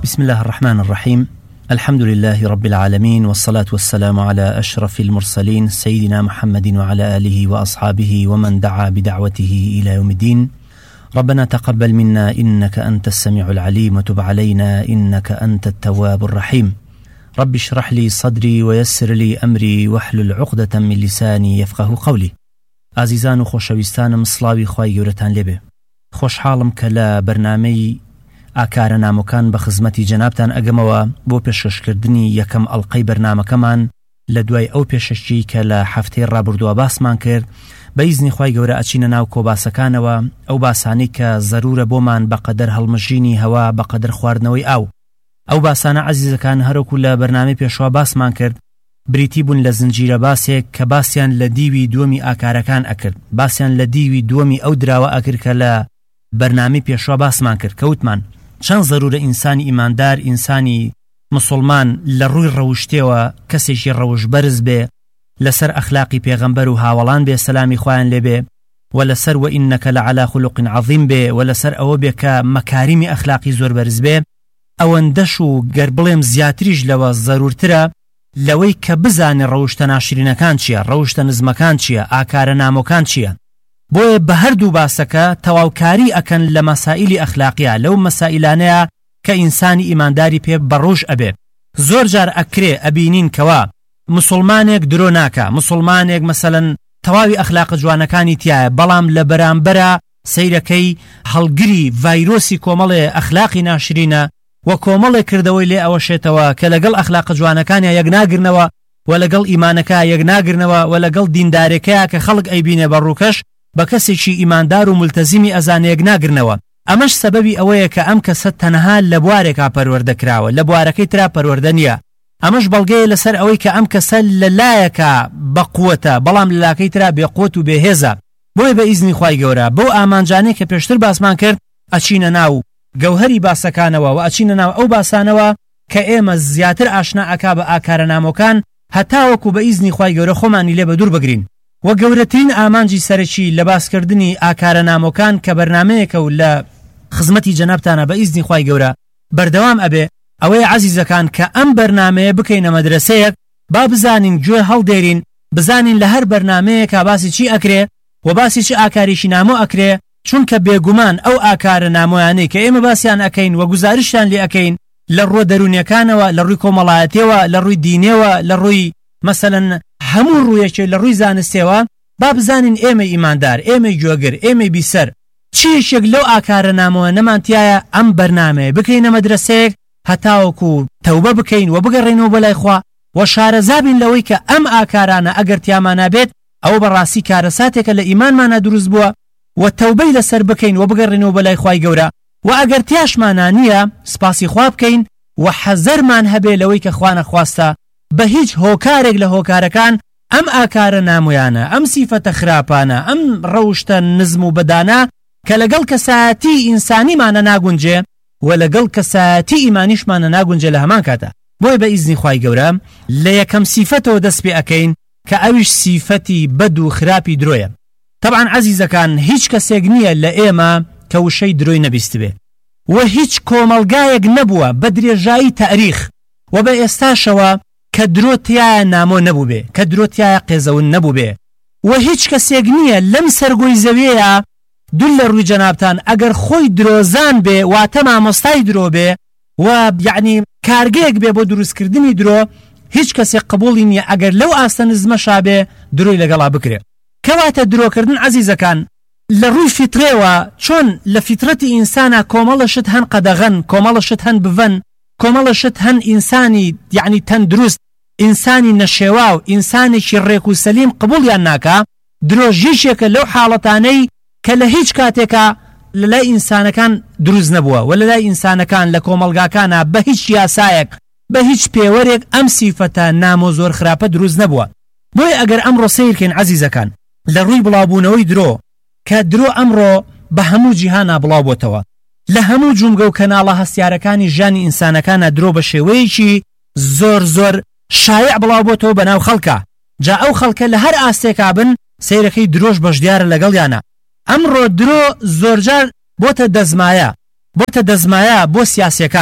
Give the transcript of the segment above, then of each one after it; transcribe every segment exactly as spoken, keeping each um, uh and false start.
بسم الله الرحمن الرحيم. الحمد لله رب العالمين، والصلاة والسلام على أشرف المرسلين سيدنا محمد وعلى آله وأصحابه ومن دعا بدعوته إلى يوم الدين. ربنا تقبل منا إنك أنت السميع العليم، وتب علينا إنك أنت التواب الرحيم. رب اشرح لي صدري ويسر لي أمري واحلل عقدة من لساني يفقه قولي. عزیزان و خۆشەویستانم، سڵاوی خوای گەورەتان لێبێ. خۆشحاڵم کە لە بەرنامەی ئاکارە نامۆکان بە خزمەتی جەنابتان ئەگەمەوە بۆ پێشکەشکردنی یەکەم ئەڵقەی بەرنامەکەمان لە دوای ئەو پێشەشی کە لە هەفتەی ڕابردووە باسمان کرد. بە ئیزنی خوای گەورە ئەچینە ناو کۆباسەکانەوە، ئەو باسانەی کە زەرورە بۆمان بەقەدەر هەڵمژینی هەوا، بەقەدەر خواردنەوەی ئاو. ئەو باسانە عەزیزەکان هەروەکو لە بەرنامەی پێشوا باسمان کرد، بریتی بوون لە زنجیرە باسێک کە باسییان لە دیوی دووەمی ئاکارەکان ئەکرد، باسییان لە دیوی دووەمی ئەو دراوە ئەکرد کە لە بەرنامەی پێشوا باسمان کرد. کەوتمان چەند زەرورە ئینسانی ئیماندار، ئینسانی مسلمان لە ڕووی ڕەوشتێەوە کەسێکی ڕەوشبەرز بێ، لەسەر ئەخلاقی پێغەمبەر و هاوڵان بێ سەلامی خوایان لێبێ، و لەسەر وئینەکە لەعەلا خولوق عەظیم بێ، و لەسەر ئەوە بێ کە مەکاریمی ئەخلاقی زۆر بەرز بێ. ئەوەندەش و گەر بڵێم زیاتریش لەوە زەرورترە لەوەی کە بزانێ ڕەوشتە ناشرینەکان چییە، ڕەوشتە نزمەکان چییە، ئاکارە نامۆکان چییە. بۆیە بە هەردوو باسەکە تەواوکاری ئەکەن لە مەسائیلی ئەخلاقیە، لەو مەسائیلانەیە کە ئینسانی ئیمانداری پێ بەڕۆژ ئەبێ. زۆر جار ئەکرێ ئەبینین کەوا مسلمانێک درۆ ناکە، مسلمانێک مەسەلەن تەواوی ئەخلاق جوانەکانی تایە، بەڵام لە بەرامبەرە سەیرەکەی هەڵگری ڤایرۆسی کۆمەڵێ ئەخلاقی ناشرینە و کۆمەڵێ کردەوەی لێ ئەوەشێتەوە کە لەگەڵ ئەخلاق جوانەکانیە یەک ناگرنەوە، و لەگەڵ ئیمانەکە یەک ناگرنەوە، و لەگەڵ دیندارێکەیە کە خەڵک ئەیبینێ بەڕووکەش بە کەسێکی ئیماندار و ملتەزیمی ئەزانە یەک ناگرنەوە. ئەمەش سەبەبی ئەوەیە کە ئەم کەسە تەنها لە بوارێکا پەروەردەکراوە، لە بوارەکەی ترا پەروەردە نییە. ئەمەش بەڵگەیە لەسەر ئەوەی کە ئەم کەسە لە لایەکە بەقووەتە، بەڵام لە لاکەی ترا بێقوت و بێهێزە. بۆیە بە ئیزنی خوای گەورە بەو ئامانجانەی کە پێشتر باسمان کرد ئەچینە ناو گەوهەری باسەکانەوە و ئەچینە ناو ئەو باسانەوە کە ئێمە زیاتر ئاشنا ئەکا بە ئاکارە نامۆکان، هەتاوەکو بە ئیزنی خوای گەورە خۆمانی لێ بە دوور بگرین. و گەورەترین ئامانجی سەرەکی لە باسکردنی ئاکارە نامۆکان کە بەرنامەیەکە و لە خزمەتی جەنابتانە بە ئیزنی خوای گەورە بەردەوام ئەبێ، ئەوەیە عەزیزەکان کە ئەم بەرنامەیە بکەینە مەدرسەیەک، با بزانین گوێ هەڵدێرین، بزانین لە هەر بەرنامەیەکە باسی چی ئەکرێ و باسی چی ئاکاریشی نامۆ ئەکرێ، چونکە بێگومان ئەو ئاکارە نامۆیانەی کە ئێمە باسییان ئەکەین و گوزارشیان لێ ئەکەین لە ڕۆ دەرونیەکانەوە، لە ڕووی کۆمەڵایەتیەوە، لە ڕووی دینێەوە، لە ڕووی مەسەلەن هەموو ڕوویەکێ لە ڕووی زانستێەوە، با بزانین ئێمە ئیماندار، ئێمە گوێگر، ئێمە بیسەر چیشێک لەو ئاکارە نامۆە نەمانتیایە ئەم بەرنامەیە بکەینە مەدرسەیەک، هەتاوەکو تەوبە بکەین و بگەڕێنەوە بەلای خوا و شارەزابین لەوەی کە ئەم ئاکارانە ئەگەر تیامانە بێت ئەو بەڕاستی کارەساتێکە لە ئیمانمانە دروست بووە، و تەوبەی لەسەر بکەین و بگەڕێنەوە بەلای خوای گەورە، و ئەگەر تیاشمانە نییە سپاسی خوا بکەین و حەزەرمان هەبێ لەوەی کە خوا نەخواستە بە هیچ هۆکارێک لە هۆکارەکان ئەم ئاکارە نامۆیانە، ئەم سیفەتە خراپانە، ئەم ڕەوشتە نزم و بەدانە کە لەگەڵ کەسایەتی ئینسانیمانە ناگونجێ و لەگەڵ کەسایەتی ئیمانیشمانە ناگونجێ لە هەمان کاتە. بۆی بە ئیزنی خوای گەورە لە یەکەم سیفەتەوە دەست پێ ئەکەین کە ئەویش سیفەتی بەد و خراپی درۆیە. طبعاً عەزیزەکان هیچ کەسێک نییە لە ئێمە کە وشەی درۆی نەبیست بێ، و هیچ کۆمەلگایەک نەبووە بە درێژایی تاریخ و بە ئێستاشەوە کە درۆتیایە نامۆ نەبوو بێ، کە درۆتیایە قێزەون نەبوو بێ، و هیچ کەسێک نییە لەم سەرگۆی زەویەیە دوول لە ڕووی جەنابتان ئەگەر خۆی درۆزان بێ واتە مامۆستای درۆ بێ و یعنی کارگەیەک بێ بۆ دروستکردنی درۆ، هیچ کەسێک قبوڵی نییە ئەگەر لەو ئاستە نزمەشا بێ درۆی لەگەڵا بکرێ. کەواتە درۆکردن عەزیزەکان لە ڕووی فیترێوە، چۆن لە فیترەتی ئینسانە کۆمەڵەشت هەن قەدەغەن، کۆمەڵەشت هەن بڤەن، کۆمەڵەشت هەن ئینسانی یعنی تەندروست، ئینسانی نەشێوا و ئینسانێکی ڕێک و سەلیم قبوڵیان ناکا. درۆژیشێکە لەو حاڵەتانەی کە لە هیچ کاتێکە لە لای ئینسانەکان دروست نەبووە و لە لای ئینسانەکان لە کۆمەلگاکانە بە هیچ یاسایەک بە هیچ پێوەرێک ئەم سیفەتە نامۆ زۆر خراپە دروست نەبووە. بۆیە ئەگەر ئەمڕۆ سەیرکەین عەزیزەکان لە ڕووی بڵاوبوونەوەی درۆ، کە درۆ ئەمڕۆ بە هەموو جیهانا بڵاو بۆتەوە، لە هەموو جومگە و کەناڵە هەستیارەکانی ژانی ئینسانەکانە درۆ بە شێوەیەکی زۆر زۆر شایع بڵاو بۆتەوە بەناو خەڵکە. جا ئەو خەڵکە لە هەر ئاستێکا بن سەیرەکەی درۆژ بەشدیارە لەگەڵیانە. ئەمڕۆ درۆ زۆرجار بۆتە دەزمایە، بۆتە دەزمایە بۆ سیاسیەکان،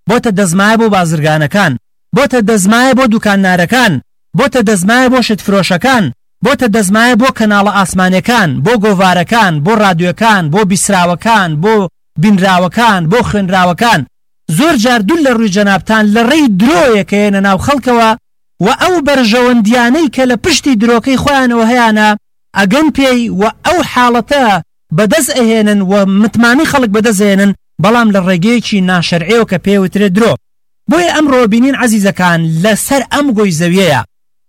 بۆتە دەزمایە بۆ بازرگانەکان، بۆتە دەزمایە بۆ دوکاندارەکان، بۆتە دەزمایە بۆ شتفرۆشەکان، بۆتە دەزمایە بۆ کەناڵە ئاسمانەکان، بۆ گۆڤارەکان، بۆ ڕادیۆکان، بۆ بیسراوەکان، بۆ بینراوەکان، بۆ خوێنراوەکان. زۆر جار دوول لە ڕووی جەنابتان لە ڕێی درۆیەکەیەنە ناو خەڵکەوە و ئەو بەرژەوەندیانەی کە لە پشتی درۆکەی خۆیانەوە هەیەە ئەگەن پێی و ئەو حاڵەتە بەدەست ئەهێنن و متمانی خەڵک بەدەستێنن، بەڵام لە ڕێگەیەکی ناشەرعێەوە کە پێوترێت درۆ. بۆیە ئەمڕۆ بینین عەزیزەکان لەسەر ئەم گۆی زەویەیە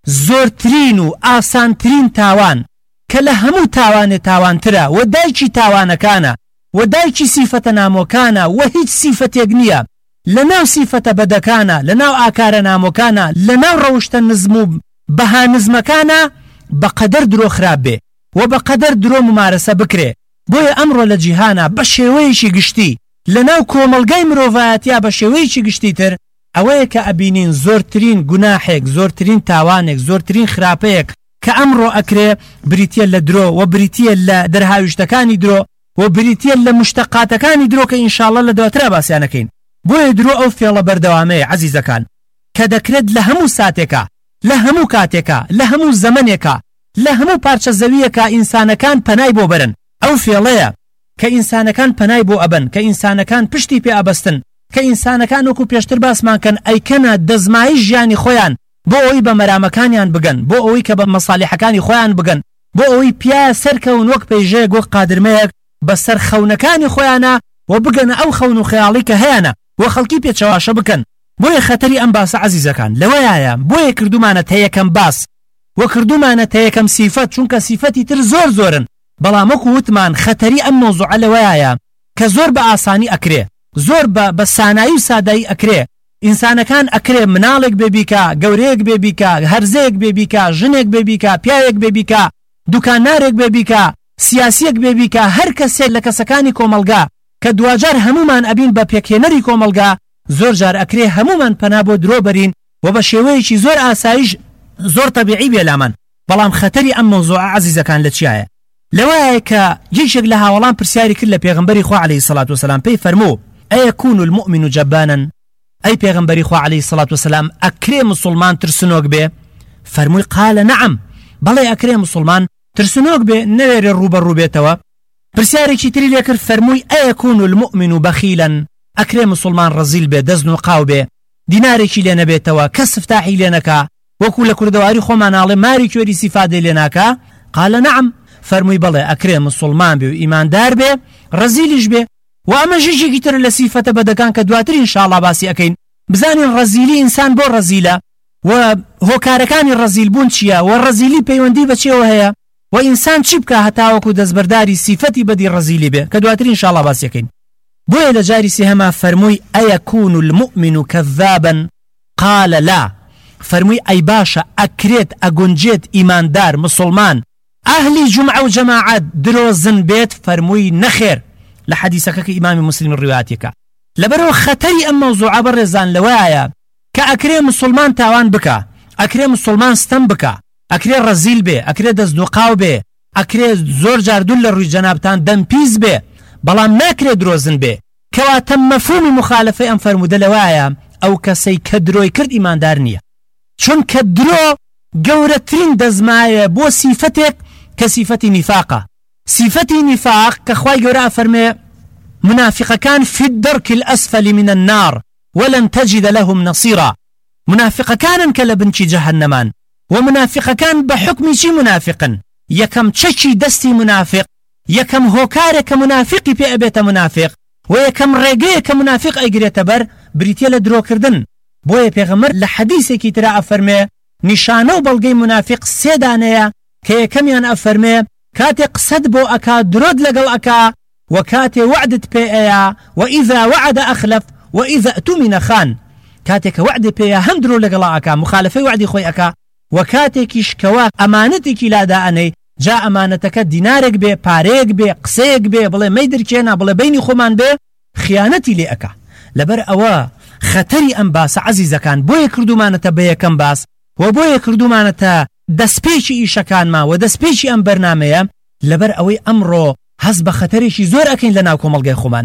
زۆرترین و ئاسانترین تاوان کە لە هەموو تاوانێ تاوانترە و دایکی تاوانەکانە و دایکی سیفەتە نامۆکانە و هیچ سیفەتێک نییە لە ناو سیفەتە بەدەکانە، لە ناو ئاکارە نامۆکانە، لە ناو ڕەوشتە نزم و بەها نزمەکانە بەقەدەر درۆ خراپ بێ و بەقەدەر درۆ ممارەسە بکرێ. بۆیە ئەمڕۆ لە جیهانە بە شێوەیەکی گشتی لە ناو کۆمەلگای مرۆڤایەتیا بە شێوەیەکی گشتی تر ئەوەیە کە ئەبینین زۆرترین گوناحێک، زۆرترین تاوانێک، زۆرترین خراپەیەک کە ئەمڕۆ ئەکرێ بریتە لە درۆ و بریتە لە دەرهاویشتەکانی درۆ و بریتە لە مشتەقاتەکانی درۆ کە ئینشاءڵڵا لە دواترا باسییانەکەین. بۆیە درۆ ئەو فێڵە بەردەوامەیە عەزیزەکان کە دەکرێت لە هەموو ساتێکە، لە هەموو کاتێکە، لە هەموو زەمانێکە، لە هەموو پارچە زەویەکە ئینسانەکان پەنای بۆ بەرن. ئەو فێڵەیە کە ئینسانەکان پەنای بۆ ئەبن، کە ئینسانەکان پشتی پێ ئەبەستن، کە ئینسانەکان وەکو پێشتر باسمانکەن ئەیکەنە دەزمایی ژیانی خۆیان بۆ ئەوەی بە مەرامەکانیان بگەن، بۆ ئەوەی کە بە مەسالیحەکانی خۆیان بگەن، بۆ ئەوەی پیاە سەرکەون وەک پەیژەیەک وەک قادرمەیەک بەسەر خەونەکانی خۆیانە و بگەنە ئەو خەون و خەیاڵی کە هەیەە و خەڵکی پێچەواشە بکەن. بۆیە خەتەری ئەم باسە عەزیزەکان لەوەیە، بۆیە کردومانە تەیەکەم باس و کردومانە تەیەکەم سیفەت، چونکە سیفەتی تر زۆر زۆرن، بەڵام وەکو وتمان خەتەری ئەم مۆزوعە لەوەیە کە زۆر بە ئاسانی ئەکرێ، زۆر بە سانایی و سادایی ئەکرێ. ئینسانەکان ئەکرێ مناڵێک بێبیکە، گەورەیەک بێبیکە، هەرزەیەک بێبیکە، ژنێک بێبیکە، پیاوێک بێبیکە، دوکانارێک بێبیکە، سیاسیەک بێبیکە، هەر کەسێک لە کەسەکانی کۆمەلگا کە دوجار هەمومان ئەبین بە پێکهێنەری کۆمەلگا، زۆر جار ئەکرێ هەمومان پەنا بۆ درۆ بەرین و بە شێوەیەکی زۆر ئاسایش زۆر تەبیعی بێلامان. بەڵام خەتەری ئەم مۆزوعە عەزیزەکان لە چیایە؟ لەوەیە کە یەکێک لە هاوڵان پرسیاری کرد لە پێغەمبەری خوا عەلەیهی سەڵات وسەلام، پێی فەرموو ئەیەکون المؤمن جەبانن؟ ئەی پێغەمبەری خوا عەلەیهی سەڵات وسەلام ئەکرێ مسلمان ترسنۆک بێ؟ فەرمووی قالە نەعەم، بەڵێ ئەکرێ مسلمان ترسنۆک بێ نەوێرێ ڕوبەڕوو بێتەوە. پرسیارێکی تری لێ کرد، فەرمووی ئەیەکون المؤمن بەخیلەن؟ ئەکرێ مسلمان ڕەزیل بێ، دەست و قاو بێ، دینارێکی لێ نەبێتەوە، کەس سفتاحی لێ نەکا، وەکو لە کوردەواری خۆماناڵێ ماری کوێری سیفادەی لێ ناکا؟ قالە نەعەم، فەرمووی بەڵێ ئەکرێ مسلمان بێ و ئیماندار بێ، ڕەزیلیش بێ. و ئەمە ژێژێکی تر لە سیفەتە بەدەکان کە دواتر ئینشاءڵڵا باسی ئەکەین. بزانین ڕەزیلی ئینسان بۆ ڕەزیلە و هۆکارەکانی ڕەزیل بوون چییە و ڕەزیلی پەیوەندی بەچێوە هەیە و ئینسان چی بکە هەتاوەکو دەستبەرداری سیفەتی بەدی ڕەزیلی بێ کە دواتر ئینشاءڵڵا باسی ئەکەین. بۆیە لە جاری سێهەما فەرمووی ئەیەکون المؤمن کەذابا؟ قال لا، فەرمووی ئەی باشە ئەکرێت ئەگونجێت ئیماندار مسلمان ئەهلی جومعە و جەماعەت درۆزن بێت؟ فەرمووی نەخێر، لە حەدیسەکە کە ئیمامی مسلم ڕیواتێکە. لەبەرەوە خەتەری ئەم مەوزوعە بەڕێزان لەوەیە کە ئەکرێ مسلمان تاوان بکە، ئەکرێ مسلمان ستەم بکە، ئەکرێ ڕەزیل بێ، ئەکرێ دەستدوقاو بێ، ئەکرێ زۆر جاردون لە ڕووی جەنابتان دەمپیز بێ، بەڵام ناکرێ درۆزن بێ. کەواتە مەفهومی مخالفەی ئەم فەرموودە لەوەیە ئەو کەسەی کە درۆی کرد ئیماندار نییە، چونکە درۆ گەورەترین دەزمایە بۆ سیفەتێک کە سیفەتی نیفاقە. سیفەتی نیفاق کە خوای گەورە ئەفەرمێ منافقەکان في الدرك الأسفل من النار ولن تجد لهم نصيرا. منافقەکانن کە لە بنچی جەهەنەمان و منافقەکان بە حکمی چی منافقن؟ یەکەم چەکی دەستی منافق، یەکەم هۆکارێک کە منافقی پێ ئەبێتە منافق و یەکەم ڕێگەیە کە منافق ئەیگرێتە بەر بریتە لە درۆکردن. بۆیە پێغەمبەر لە حەدیسێکی ترا ئەفەرمێ نیشانە و بەڵگەی منافق سێ دانەیە کە یەکەمیان ئەفەرمێ کاتێ قسەت بۆ ئەکا درۆت لەگەڵ ئەکا و کاتێ وعدت پێ ئەیە و ئیذا وعد ئەخلف و ئیذا ئەتومینە خان. کاتێکە وعدی پێیە هەم درۆ لەگەڵ ئەکا مخالفەی وعدی خۆی ئەکا و کاتێکیش کەوا ئەمانەتێکی لادا ئەنەی جا ئەمانەتەکە دینارێک بێ، پارەیەک بێ، قسەیەک بێ، بڵێ مەی دەرکێنا، بڵێ بەینی خۆمان بێ، خیانەتی لێ ئەکا. لەبەر ئەوە خەتەری ئەم باسە عەزیزەکان بۆیە کردومانەتە بە یەکەم باس و بۆیە کردومانەتە دەستپێکی ئیشەکانمان و دەستپێکی ئەم بەرنامەیە لەبەر ئەوەی ئەمڕۆ هەست بە خەتەرێکی زۆر ئەکەین لە ناو کۆمەڵگەی خۆمانە.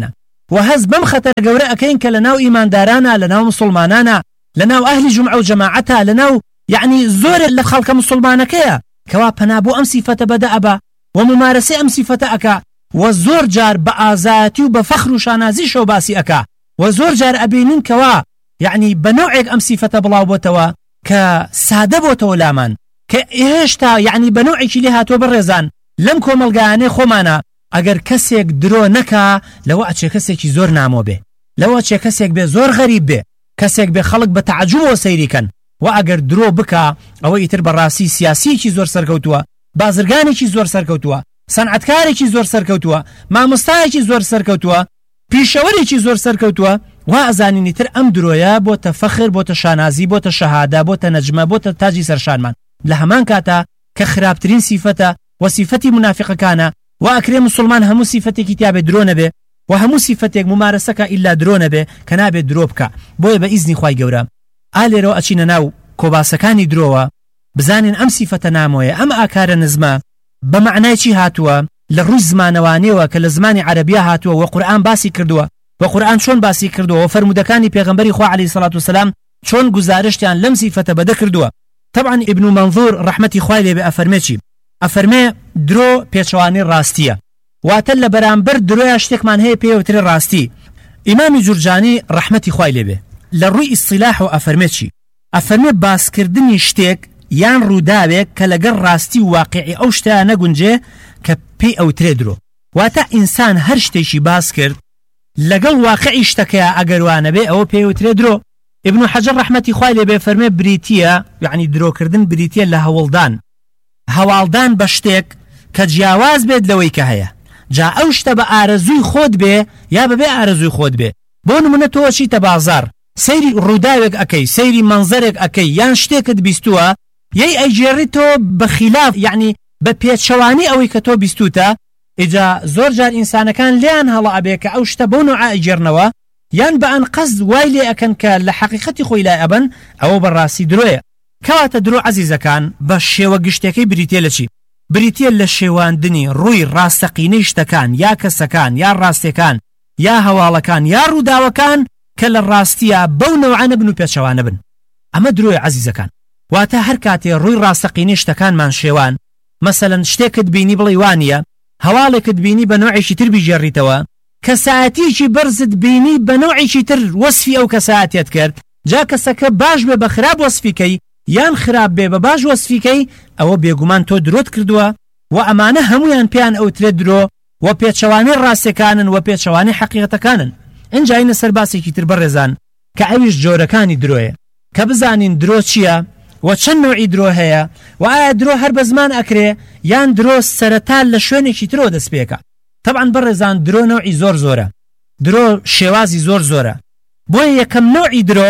و هەز بەم خەتەر گەورە ئەکەین کە لەناو ئیماندارانە لەناو مسلمانانە لەناو ئەهلی جومعە و جەماعەتە لەناو یعنی زۆر لە خەڵکە مسلمانەکەیە کەوا پەنا بۆ ئەم سیفەتە بەدە ئەبا و ممارەسەی ئەم سیفەتە ئەکا و زۆر جار بە ئازایەتی و بە فەخر و شانازیشەوە باسی ئەکا و زۆر جار ئەبینین کەوا یعنی بە نوعێک ئەم سیفەتە بڵاو بۆتەوە کە سادە بۆتەوە لامان کە هێشتا یعنی بە نوعێکی لێ هاتووە بڕێزان لەم کۆمەلگایانەی خۆمانە ئەگەر کەسێک درۆ نەکا لەوە ئەچێ کەسێکی زۆر نامۆ بێ لەوە چێ کەسێک بێ زۆر غەریب بێ کەسێک بێ خەڵک بە تەعەجوبەوە سەیریکەن و ئەگەر درۆ بکا ئەوە ئیتر بەڕاستی سیاسیەکی زۆر سەرکەوتووە بازرگانێکی زۆر سەرکەوتووە سەنعەتکارێکی زۆر سەرکەوتووە مامۆستایەکی زۆر سەرکەوتووە پیشەوەرێکی زۆر سەرکەوتووە وا ئەزانینی تر ئەم درۆیە بۆتە فەخر بۆتە شانازی بۆتە شەهادا بۆتە نەجمە بۆتە تاجی سەرشانمان لە هەمان کاتە کە خراپترین سیفەتە و سیفەتی منافقەکانە و ئەکرێ مسلمان هەموو سیفەتێکی تیابێ درۆ نەبێ و هەموو سیفەتێک ممارەسەکە ئیلا درۆ نەبێ کە نابێت درۆ بکە بۆیە بە ئیزنی خوای گەورە ئالێرەوە ئەچینە ناو کۆباسەکانی درۆوە بزانین ئەم سیفەتە نامۆیە ئەم ئاکارە نزمە بە معنای چی هاتووە لە ڕووی زمانەوانەوە کە لە زمانی عەرەبیە هاتووە و قورئان باسی کردووە و قورئان چۆن باسی کردووە و فەرمودەکانی پێغەمبەری خوا عەلەیهی سەڵات وسەلام چۆن گزارشتیان لەم سیفەتە بەدە کردووە طبعا ابن منظور ڕەحمەتی خوای لێ بێ ئەفەرمێ چی ئەفەرمێ درۆ پێچەوانەی ڕاستیە واتە لە بەرامبەر درۆیە شتێکمان هەیە پێوترێ ڕاستی ئیمامی جورجانی ڕەحمەتی خوای لێ بێ لە ڕووی ئیستیلاح و ئەفەرمێ چی ئەفەرمێ باسکردنی شتێک یان ڕووداوێک کە لەگەڵ ڕاستی و واقعی ئەو شتە نەگونجێ کە پێی ئەوترێ درۆ واتە ئینسان هەر شتێکی باس کرد لەگەڵ واقعی شتەکەیە ئەگەروانە بێ ئەوە پێی ئەوترێ درۆ ابن حەجەر ڕەحمەتی خوای لێ بێ فەرمێ بریتیە یعنی درۆکردن بریتیە لە هەوڵدان هەواڵدان بە شتێک کە جیاواز بێت لەوەی کە هەیە جا ئەو شتە بە ئارەزووی خۆت بێ یا بەبێ ئارەزووی خۆت بێ بۆ نمونە تۆ چیتە بازار سەیری ڕووداوێک ئەکەی سەیری منزەرێک ئەکەی یان شتێکت بیستووە یەی ئەیجێڕی تۆ بە خلاف یعنی بە پێچەوانی ئەوەی کە تۆ بیستوتە ئیجا زۆر جار ئینسانەکان لیان هەڵە ئەبێ کە ئەو شتە بۆ نوعا ئەیجێڕنەوە یان بە ئەن قەزد وای لێ ئەکەن کە لە حەقیقەتی خۆی لای ئەبن ئەوە بەڕاستی درۆیە کەواتە درۆ عەزیزەکان بە شێوە گشتەکەی بریتێ لە چی بریتێ لە شێواندنی ڕووی ڕاستەقینەی شتەکان یا کەسەکان یا ڕاستیەکان یا هەواڵەکان یا ڕووداوەکان کە لە ڕاستیە بەو نەوعانە بن و پێچەوانە بن ئەمە درۆیە عەزیزەکان واتە هەر کاتێ ڕووی ڕاستەقینەی شتەکانمان شێوان مەسەلەن شتێکت بینی بڵێ وانە هەواڵێکت بینی بە نوعێکی تر بیژێڕیتەوە کەسایەتیکی بەرزت بینی بە نوعێکی تر وەسفی ئەو کەسایەتیت کرد جا کەسەکە باش بێ بە خراپ وەسفیکەی یان خراپ بێ بە باش وەسفیکەی ئەوە بێگومان تۆ درۆت کردووە و ئەمانە هەمویان پێیان ئەوترێت درۆ و پێچەوانی ڕاستەکانن و پێچەوانی حەقیقەتەکانن ئەنجاینە سەر باسێکی تر بەڕێزان کە ئەویش جۆرەکانی درۆیە کە بزانین درۆ چییە و چەند نوعی درۆ هەیە و ئایا درۆ هەر بە زمان ئەکرێ یان درۆ سەرەتا لە شوێنێکی ترەوە دەست پێکە طبعا بەڕێزان درۆ نوعی زۆر زۆرە درۆ شێوازی زۆر زۆرە بۆیە یەکەم نوعی درۆ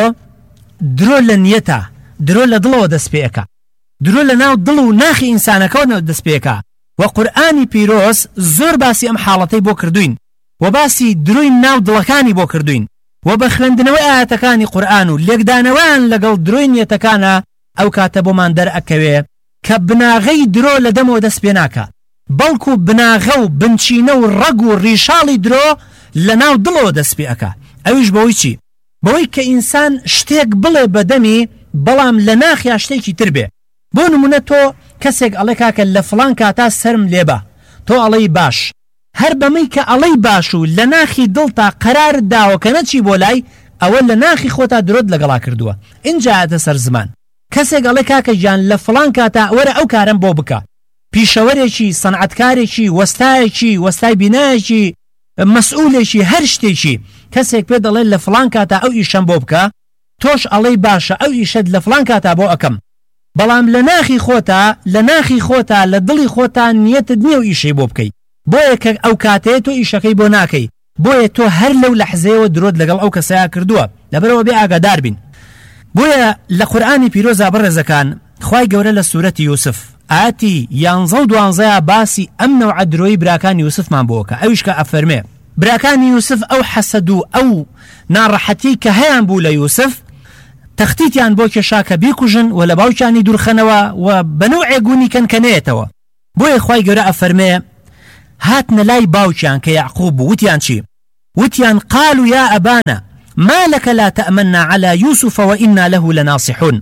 درۆ لە نیەتە درۆ لە دڵەوە دەست پێکە درۆ لە ناو دڵ و ناخی ئینسانەکەەوە دەست پێکە و قورئانی پیرۆز زۆر باسی ئەم حاڵەتەی بۆ کردوین و باسی دروی ناو دڵەکانی بۆ کردوین و بە خوێندنەوەی ئاەتەکانی قورئان و لێکدانەوەیان لەگەڵ دروی نیەتەکانە ئەو کاتە بۆمان دەرئەکەوێ کە بناغەی درۆ لە دەمەوە دەست پێ ناکە بەڵکو بناغە و بنچینە و ڕەگ و ڕیشاڵی درۆ لە ناو دڵەوە دەست پێ ئەکا ئەویش بەوەی چی بەوەی کە ئینسان شتێک بڵێ بەدەمی بەڵام لە ناخیا شتێکی تر بێ بۆ نمونە تۆ کەسێک ئەڵێ کاکە لە فڵان کاتا سرم لێبە تۆ ئەڵەی باش هەر بەمەی کە ئەڵەی باش و لە ناخی دڵتا قەرارت داوە کە نەچی بۆ لای ئەوە لە ناخی خۆتا درۆت لەگەڵا کردووە ئینجایەتە سەر زمان کەسێک ئەڵێ کاکە گیان لە فڵان کاتا وەرە ئەو کارم بۆ بکە پیشەوەرێکی سەنعەتکارێکی وەستایەکی وەستای بینایەکی مەسئولێکی هەر شتێکی کەسێک پێ دەڵێ لە فڵان کاتا ئەو ئیشەم بۆ بکە تۆش ئەڵەی باشە ئەو ئیشەت لە فڵان کاتا بۆ ئەکەم بەڵام لە ناخی خۆتا لە ناخی خۆتا لە دڵی خۆتا نیەتت نییە و ئیشەی بۆ بکەیت بۆیە کە ئەو کاتەیە تۆ ئیشەکەی بۆ ناکەی بۆیە تۆ هەر لەو لەحزەیەوە درۆت لەگەڵ ئەو کەسەیە کردووە لەبەرەوە بێ ئاگادار بین بۆیە لە قورئانی پیرۆزا بەڕێزەکان خوای گەورە لە سوورەتی یوسف ئاەتی یانزە و دوانزەیە باسی ئەم نەوعە درۆی براکانی یوسفمان بۆکە ئەویش کە ئەفەرمێ براکانی یوسف ئەو حەسەد و ئەو ناڕەحەتی کە هەیان بوو لە یوسف تەختیتیان بۆ کێشا کە بیکوژن و لە باوکیانی دوورخەنەوە و بەنوعێ گونی کەنکەنەیەتەوە بۆیە خوای گەورە ئەفەرمێ هاتنە لای باوکیان کە یعقوب بوو وتیان چی وتيان قالوا يا أبانا ما لك لا تأمنا على يوسف وإنا له لناصحون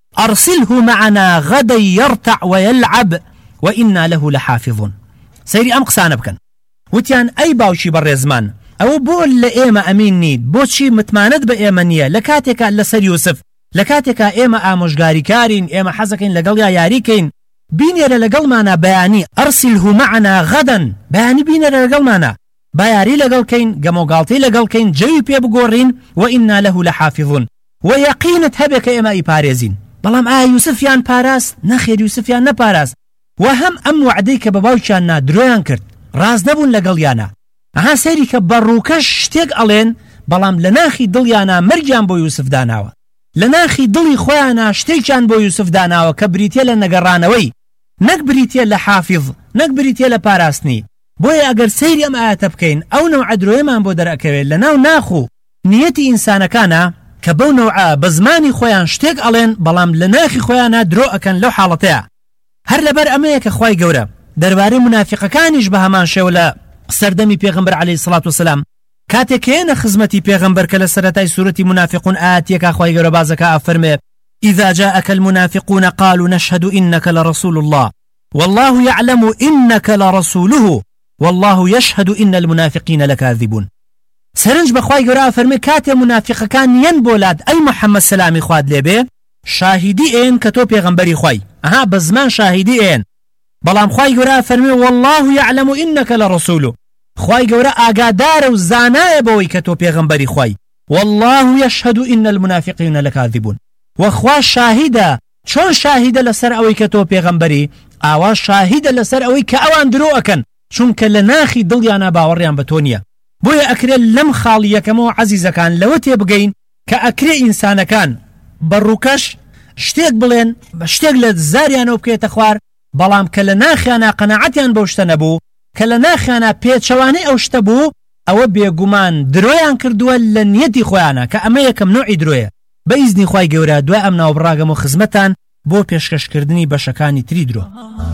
أرسله معنا غدا يرتع ويلعب وإنا له لحافظون. سيري أم قسانة بكن وتيان أي باوشي بالرزمان أو بول لإيما أمين نيد بوشي متماند بإيمانية لكاتك لسر يوسف لكاتك إيما آموشغاري كارين إيما حزكين لقل يا ياريكين بينير لقل مانا بياني أرسله معنا غدا بياني بينير لقل مانا بياري لقل كين قمو قالتي لقل كين جيو بي بقورين وإنا له لحافظون ويقينة هبك إيما إي باريزين بلام آه يوسف يان باراس نخير يوسف يان نباراس وهم أم وعديك بباوشان درويان كرت راز نبون لقل يانا ها سيري كبروكش شتيق ألين بلام لناخي دليانا مرجان بو يوسف داناوا لناخي دلي خويانا شتيجان بو يوسف داناوا كبريتيا لنقرانوي نكبريتيا لحافظ نكبريتيا لباراسني بويا أقر سيري أم آيات بكين أو نوع درويمان بو درأكوين لناو ناخو نيتي إنسان كان كبو نوعا بزماني خويان شتيق ألين بلام لناخي خويانا درو أكن لو حالتها هر لبر أميك خواي قورا درباري منافق كانش بهمان شولا سردمي پیغمبر عليه الصلاة والسلام كاتكين خزمتي پیغمبر كلا سرتاي سورة منافقون آتيك أخوي قربازك أفرمي إذا جاءك المنافقون قالوا نشهد إنك لرسول الله والله يعلم إنك لرسوله والله يشهد إن المنافقين لكاذبون. سرنج بخواي قرا أفرمي كاتي منافق كان ينبولاد أي محمد سلامي خواد لبي شاهدي إن كتو پیغمبري خواي أها بزمان شاهدي إن بلام خواي قرا أفرمي والله يعلم إنك لرسوله خواي قورا آقادار وزاناء بوي كتو پیغمبري خواي والله يشهد إن المنافقين لكاذبون وخوا شاهدة شون شاهدة لسر أوي كتو پیغمبري آوا شاهدة لسر أوي كأوان درو أكن چونك لناخي دليانا باوريان بتونيا بويا أكري لم خالية كمو عزيزة كان لو تيبقين كأكري إنسان كان بروكش شتيق بلين شتيق لزاريانو بكيت أخوار بلام كلناخيانا قناعتيان بوشتنبو كلناخيانا بيتشواني أوشتبو أو بيقومان درويان كردوا لنيتي خويانا كأميكم نوعي درويا بإذن خواي قورا دوا أمنا وبراغم وخزمتان بو بيشكش كردني بشكاني تري درو.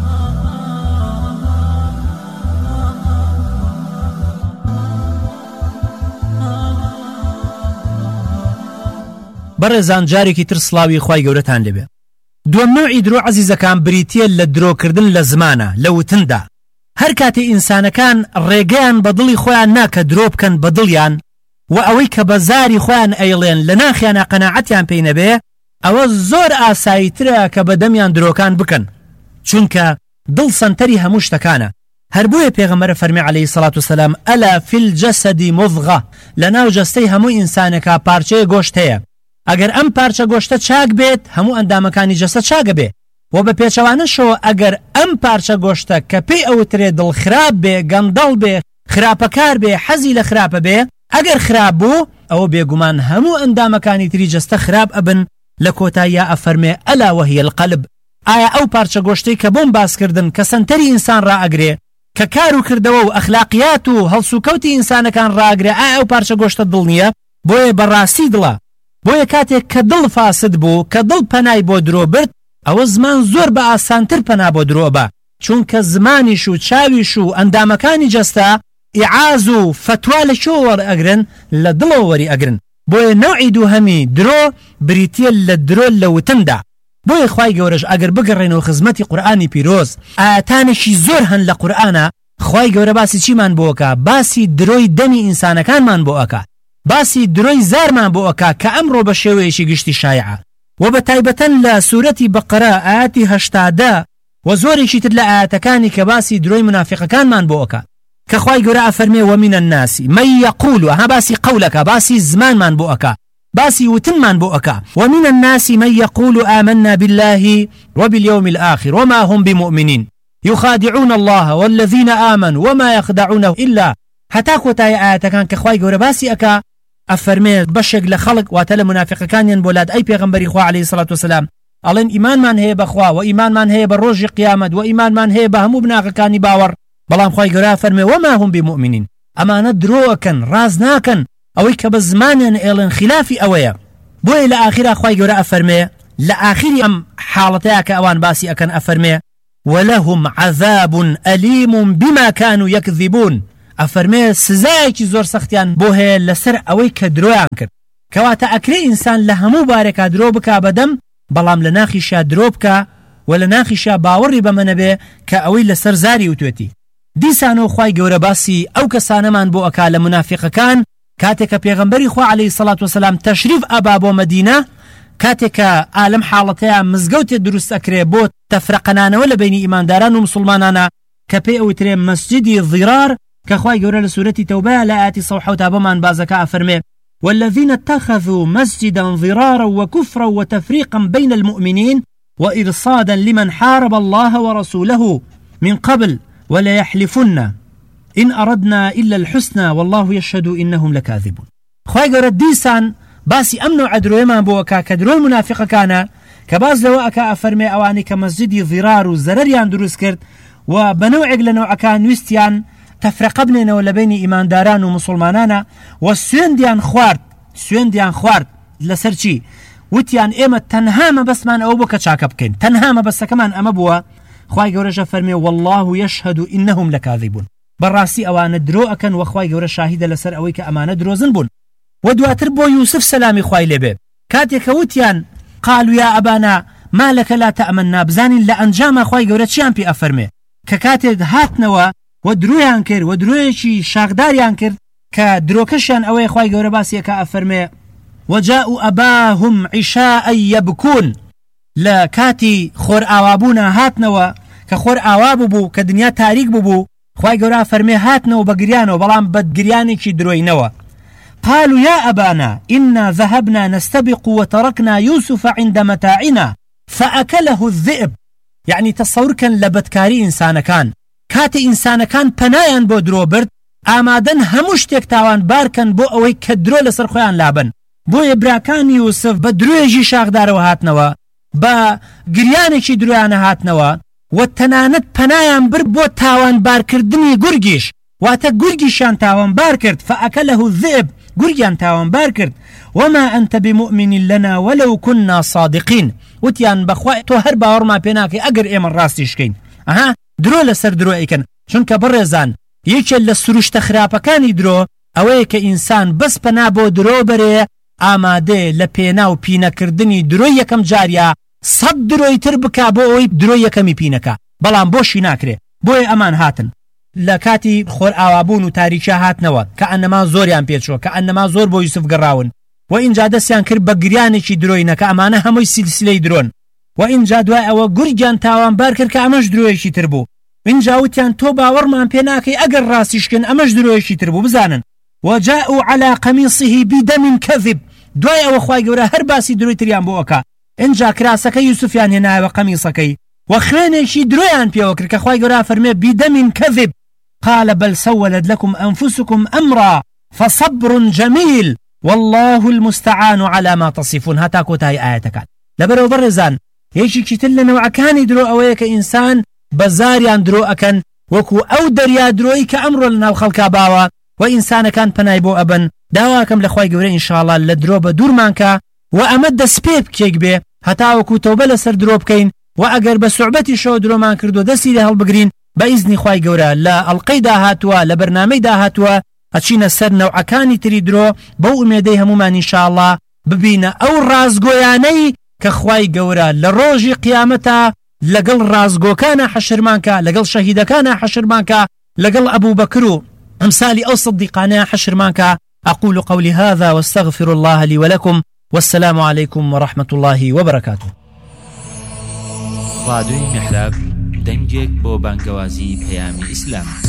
برزان جارێکی تر سڵاوی خوای گەورەتان لێبێ. دووەم نوعی درۆ عەزیزەکان بریتیە لە درۆکردن لە زمانە لە وتندا. هەر کاتێ ئینسانەکان ڕێگەیان بە دڵی خۆیان نا کە درۆ بکەن بە دڵیان و ئەوەی کە بە زاری خۆیان ئەیڵێن لە ناخیانە قەناعەتیان پێی نەبێ ئەوە زۆر ئاساییترە کە بەدەمیان درۆکان بکەن چونکە دڵ سەنتەری هەموو شتەکانە. هەر بۆیە پێغەمبەر فەرمی عەلەیهی سەڵات وسەلام ئەلا فی الجەسەدی مضغە لەناو جەستەی هەموو ئینسانێکا پارچەیە گۆشت هەیە. ئەگەر ئەم پارچە گۆشتە چاک بێت هەموو ئەندامەکانی جەستە چاکە بێ و بە پێچەوانەشەوە ئەگەر ئەم پارچە گۆشتە کە پێی ئەوترێ دڵ خراپ بێ گەندەڵ بێ خراپەکار بێ حەزی لە خراپە بێ ئەگەر خراپ بوو ئەوە بێگومان هەموو ئەندامەکانی تری جەستە خراپ ئەبن لە کۆتاییە ئەفەرمێ ئەلا وەهیە القەلب. ئایا ئەو پارچە گۆشتەی کە بۆم باسکردن کە سەنتەری ئینسان ڕائەگرێ کە کار و کردەوە و ئەخلاقیات و هەڵسوکەوتی ئینسانەکان ڕائەگرێ ئایا ئەو پارچە گۆشتە دڵ نییە؟ بۆیە بەڕاستی دڵە. بۆیە کاتێک کە دڵ فاسد بوو کە دڵ پەنای بۆ درۆ برد ئەوە زمان زۆر بە ئاسانتر پەنا بۆ درۆ بە چونکە زمانیش و چاویش و ئەندامەکانی جەستە ئیعاز و فتوا لە شۆ وەرئەگرن لە دڵەوە وەری ئەگرن. بۆیە نەوعی دووهەمی درۆ بریتیە لە درۆ لە وتندا. بۆیە خوای گەورەش ئەگەر بگەڕێنەوە خزمەتی قورئانی پیرۆز ئاەتانێکی زۆر هەن لە قورئانە خوای گەورە باسی چیمان بۆکە؟ باسی درۆی دەمی ئینسانەکانمان بۆ ئەکا باسی درۆی زارمان بۆ ئەکا کە ئەمڕۆ بە شێوەیەشی گشتی شایعە و بە تایبەتەن لە سوورەتی بەقەرە ئاەتی هەشتادە و زۆرێکی تر لە ئاەتەکانی کە باسی درۆی منافقەکانمان بۆ ئەکا کە خوای گەورە ئەفەرمێ وەمینە الناس من یەقول ها باسی قەولەکە باسی زمانمان بۆ ئەکا باسی وتنمان بۆ ئەکا ومن الناس من يقول آمنا بالله وباليوم الآخر وما هم بمؤمنين يخادعون الله والذين آمنوا وما يخدعونه إلا حتى كوتاي آياتكان كخواي گەورە باسی ئەکا ئەفەرمێ بەشێک لە خەڵک واتە لە منافقەکانیان بۆلاد ئەی پێغەمبەری خوا عەلەیهی سەڵات وسەلام ئەڵێن ئیمانمان هەیە بەخوا و ئیمانمان هەیە بە ڕۆژی قیامەت و ئیمانمان هەیە بە هەموو بناغەکانی باوەڕ بەڵام خوای گەورە ئەفەرمێ وما هم بمؤمنين ئەمانە درۆکەن ڕاز ناکەن ئەوەی کە بە زمانیان ئێڵێن خلافی ئەوەیە. بۆیە لە ئاخیرا خوای گەورە ئەفەرمێ لە ئاخیری ئەم حاڵەتەیە کە ئەوان باسی ئەکەن ئەفەرمێ ولهم عذاب أليم بما كانوا يكذبون ئەفەرمێ سزایەکی زۆر سەختیان بۆ هەیە لەسەر ئەوەی کە درۆیان کرد کەواتە ئەکرێ ئینسان لە هەموو بارێکا درۆ بکا بەدەم بەڵام لە ناخیشا درۆ بکە و لە ناخیشا باوەڕی بەمە نەبێ کە ئەوەی لەسەر زاری وتوێتی. دیسانەوە خوای گەورە باسی ئەو کەسانەمان بۆ ئەکا لە منافقەکان کاتێک کە پێغەمبەری خوا عەلەیهی سەڵات وسەلام تەشریف ئەبا بۆ مەدینە، کاتێک کە ئالەم حاڵەتەیە مزگەوتێ دروست ئەکرێ بۆ تەفرەقەنانەوە لە بینی ئیمانداران و مسلمانانە کە پێی ئەوترێ مەسجدی ضیرار کە خوای گەورە لە سورەتی تەوبە لە ئاەتی سەد و حەوت بەمان بازەکە ئەفەرمێ والذين اتخذوا مسجدا ضرارا وكفرا وتفريقا بين المؤمنين وإرصادا لمن حارب الله ورسوله من قبل ولا يحلفن إن أردنا إلا الحسنى والله يشهد إنهم لكاذبون. خواهي قرد ديسان باسي أمنو عدرو يمان بوكا كدرو المنافق كان كباز لو أكا أفرمي أواني كمسجدي ضرار وزرريان دروس كرد وبنوع لنوع كان ويستيان تفرق بيننا ولا بين إيمان داران ومسلمانانا والسوين ديان خوارد سوين ديان خوارد لسرشي وتيان إيمة تنهام بس من أو بك شاكبكين تنهام بس كمان أما بوا خواهي قورش فرمي والله يشهد إنهم لكاذبون براسي أوان درو أكن وخواهي قورش شاهد لسر أويك أمان درو زنبون ودواتر بو يوسف سلامي خواهي لبي كاتيك وتيان قالوا يا أبانا ما لك لا تأمنا بزانين لأنجام خواهي قورش شان بي أفرمي ككاتد هاتنوا ودرويان كر ودرويشي شاغداريان كر كدروكشان أوي خواهي قورش باسي كأفرمي وجاءوا أباهم عشاء يبكون لا كاتي خور آوابونا هاتنوا كخور آوابو بو كدنيا تاريك بو خواهي قورا فرمي هاتنوا بقريانو بلان بدقرياني كي دروينوا قالوا يا أبانا إنا ذهبنا نستبق وتركنا يوسف عند متاعنا فأكله الذئب. يعني تصور كان لبتكاري إنسان كان كاتي إنسان كان پنايان بو دروبرت آمادن هموشتك تاوان باركن بو اوي كدرو لسر خويان لابن بو ابراكان يوسف بدرويجي شاغدار وهاتنوا با گریانێکی درویانە هاتنەوە و تەنانەت پەنایان بر بۆ تاوان بارکردنی گورگیش واتە گورگیشیان تاوان بار کرد فأكله الذئب گورگیان تاوان بار کرد وما أنت بمؤمن لنا ولو كنا صادقين وتیان بەخوا تۆ هەر باوەڕمان پێ ناکەی ئەگەر ئێمە ڕاستیشکەین. ئەها درۆ لەسەر درۆ ئەیکەن چونکە بڕێزان یەکێک لە سروشتە خراپەکانی درۆ ئەوەیە کە ئینسان بەس پەنا بۆ درۆ بەرێ ئامادێ لە پێنا و پینەکردنی درۆی یەکەم جاریە سەد درۆی تر بکا بۆ ئەوەی درۆی یەکەمی پینەکە بەڵام بۆشی ناکرێ. بۆیە ئەمان هاتن لە کاتی خۆر ئاوابوون و تاریکە هاتنەوە کە ئەنەما زۆریان پێچوە کە ئەنەما زۆر بۆ یوسف گەڕاون و اینجا دەستیان کرد بە گریانێکی درۆینە کە ئەمانە هەمووی سیلسیلەی درۆن و اینجا دوای ئەوە گورگیان تاوانبار کرد کە ئەمەش درۆیەکی تر بوو. اینجا وتیان تۆ باوەڕمان پێ ناکەی ئەگەر ڕاستیشکن ئەمەش درۆیەکی تر بوو. بزانن وجاءوا على قميصه بدم كذب دوای ئەوە خوای گەورە هەر باسی درۆی تریان بۆ ئەکا. اینجا کراسەکە یوسفیان هێنایەوە قەمیسەکەی و خوێنێکی درۆیان پێوە کرد کە خوای گەورە فەرمێ بدم كذب قال بل سولت لكم أنفسكم أمرا فصبر جميل والله المستعان على ما تصفون. هتا كوتاي آياتك لبرو برزان يشي كتل نوعكاني درو أويك إنسان بزاريان درو أكن وكو أو دريا دروي كأمر لنا وخلقا باوا وإنسان كان بنايبو أبن داواكم لخواي قوري إن شاء الله لدرو بدور مانكا وأمد سبيب كيك بي هتا وكو توبة لسر درو بكين وأقر بسعبتي شو درو مان كردو دسي لهل بقرين بإذن خواي قورا لا القيدا هاتوا لبرنامي دا هاتوا أتشينا سر نوعكاني تري درو بو أميدي همومان إن شاء الله ببينا أو رازقوياني كخواي قورا لروجي قيامتا لقل رازقو كان حشرمانكا لقل شهيدا كان حشرمانكا لقل أبو بكرو أمثالي أو صديقانا حشرمانكا. أقول قولي هذا واستغفر الله لي ولكم والسلام عليكم ورحمة الله وبركاته. راديو محراب دەنگێک بۆ بانگەوازی پەیامی ئیسلام.